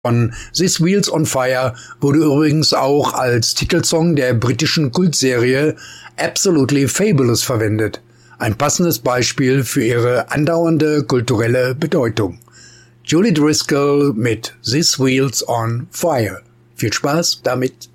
von This Wheels on Fire wurde übrigens auch als Titelsong der britischen Kultserie Absolutely Fabulous verwendet. Ein passendes Beispiel für ihre andauernde kulturelle Bedeutung. Julie Driscoll mit This Wheels on Fire. Viel Spaß damit!